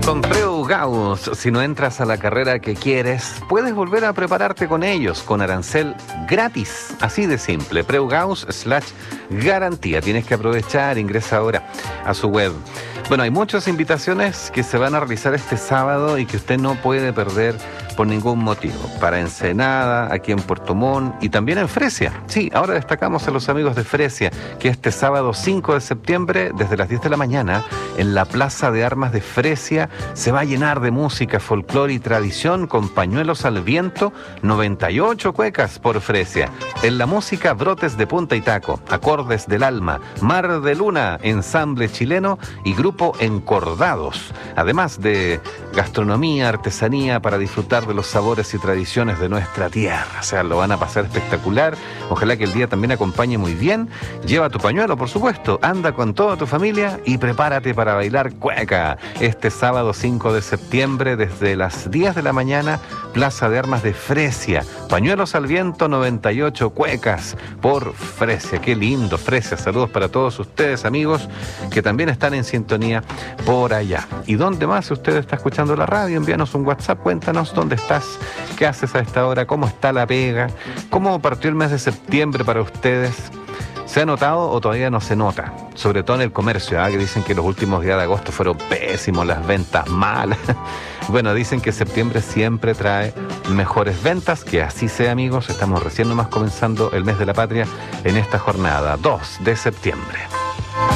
Con Preugaus, si no entras a la carrera que quieres, puedes volver a prepararte con ellos, con arancel gratis, así de simple. Preugaus/garantía. Tienes que aprovechar, ingresa ahora a su web. Bueno, hay muchas invitaciones que se van a realizar este sábado y que usted no puede perder por ningún motivo. Para Ensenada, aquí en Puerto Montt y también en Fresia. Sí, ahora destacamos a los amigos de Fresia, que este sábado 5 de septiembre, desde las 10 de la mañana, en la Plaza de Armas de Fresia, se va a llenar de música, folclore y tradición con pañuelos al viento, 98 cuecas por Fresia. En la música, brotes de punta y taco, acordes del alma, mar de luna, ensamble chileno y grupo Encordados. Además de gastronomía, artesanía para disfrutar de los sabores y tradiciones de nuestra tierra. O sea, lo van a pasar espectacular. Ojalá que el día también acompañe muy bien. Lleva tu pañuelo, por supuesto. Anda con toda tu familia y prepárate para bailar cueca. Este sábado 5 de septiembre, desde las 10 de la mañana, Plaza de Armas de Fresia. Pañuelos al viento, 98 cuecas por Fresia. Qué lindo, Fresia. Saludos para todos ustedes, amigos, que también están en sintonía por allá. ¿Y dónde más? Si usted está escuchando la radio, envíanos un WhatsApp, cuéntanos dónde estás, qué haces a esta hora, cómo está la pega, cómo partió el mes de septiembre para ustedes. ¿Se ha notado o todavía no se nota? Sobre todo en el comercio, que dicen que los últimos días de agosto fueron pésimos, las ventas malas. Bueno, dicen que septiembre siempre trae mejores ventas, que así sea, amigos. Estamos recién nomás comenzando el mes de la patria en esta jornada, 2 de septiembre.